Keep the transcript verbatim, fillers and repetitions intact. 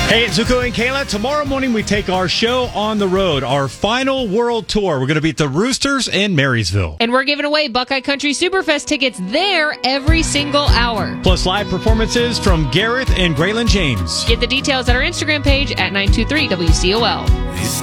Hey, it's Zuko and Kayla. Tomorrow morning, we take our show on the road, our final world tour. We're going to beat the Roosters in Marysville. And we're giving away Buckeye Country Superfest tickets there every single hour. Plus live performances from Gareth and Graylin James. Get the details at our Instagram page at nine two three W C O L.